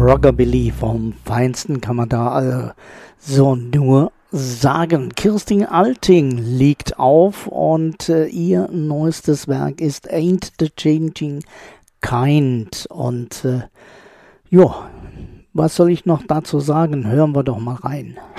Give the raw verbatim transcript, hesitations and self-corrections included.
Rockabilly vom Feinsten, kann man da also so nur sagen. Kirstin Alting liegt auf und äh, ihr neuestes Werk ist Ain't the Changing Kind. Und äh, ja, was soll ich noch dazu sagen? Hören wir doch mal rein.